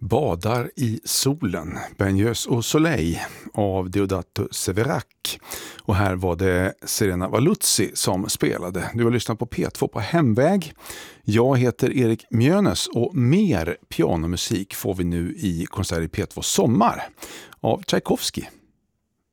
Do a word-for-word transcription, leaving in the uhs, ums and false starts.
Badar i solen, Baigneuse au soleil av Deodato Severac. Och här var det Serena Valuzzi som spelade. Du har lyssnat på P två på Hemväg. Jag heter Erik Mjönes och mer pianomusik får vi nu i konsert i P två Sommar av Tchaikovsky.